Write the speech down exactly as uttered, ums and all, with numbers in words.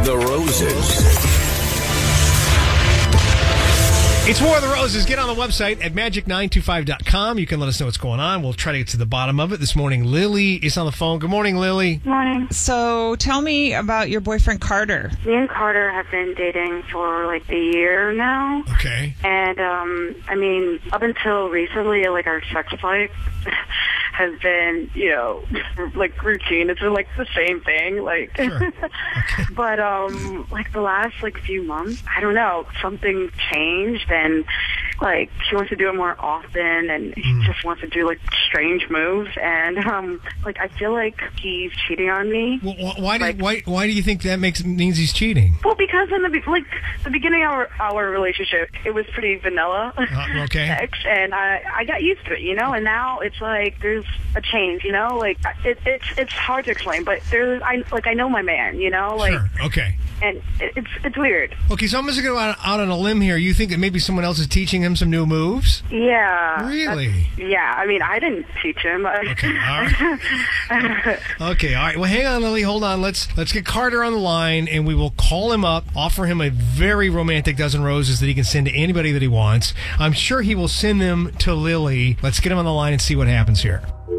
the Roses. It's War of the Roses. Get on the website at magic nine two five dot com. You can let us know what's going on. We'll try to get to the bottom of it. This morning, Lily is on the phone. Good morning, Lily. Morning. So tell me about your boyfriend, Carter. Me and Carter have been dating for like a year now. Okay. And, um, I mean, up until recently, like, our sex life has been, you know, like, routine. It's been, like, the same thing. Like, Sure. Okay. But, um, like, the last, like, few months, I don't know, something changed. And, like, she wants to do it more often, and he Mm. just wants to do, like, strange moves. And, um, like, I feel like he's cheating on me. Well, wh- why, do, Like- why, why do you think that makes means he's cheating? Well, because in the be- like the beginning of our, our relationship, it was pretty vanilla Uh, okay. sex, and I I got used to it, you know. And now it's like there's a change, you know. Like it, it's it's hard to explain, but there's I like I know my man, you know, like Sure. Okay. and it, it's it's weird. Okay, so I'm just going to go out, out on a limb here. You think that maybe someone else is teaching him some new moves? Yeah. Really? that's- Yeah. I mean, I didn't teach him. Okay, all right. Okay, all right. Well, hang on, Lily. Hold on. Let's let's get Carter on the line, and we will call him up, offer him a very romantic dozen roses that he can send to anybody that he wants. I'm sure he will send them to Lily. Let's get him on the line and see what happens here.